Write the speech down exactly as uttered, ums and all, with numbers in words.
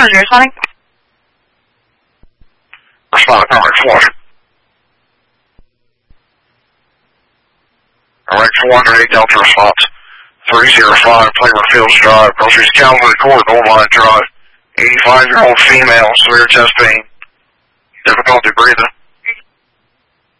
you're responding? Responding, Alright, Florida. Alright, four hundred eight Delta response. three zero five, Playman Fields Drive, Groceries Calvary Court, Old Drive. eighty-five-year-old female, severe chest pain. Difficulty breathing.